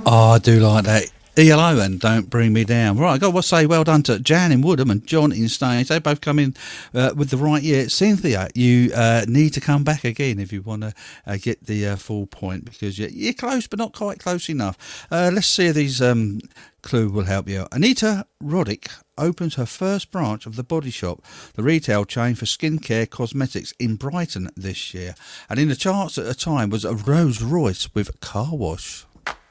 Oh, I do like that. ELO and Don't Bring Me Down. Right, I've got to say well done to Jan in Woodham and John in Staines. They both come in with the right year. Cynthia, you need to come back again if you want to get the full point, because you're close but not quite close enough. Let's see if these clue will help you. Anita Roddick opens her first branch of The Body Shop, the retail chain for skincare cosmetics in Brighton this year. And in the charts at the time was a Rolls Royce with Car Wash.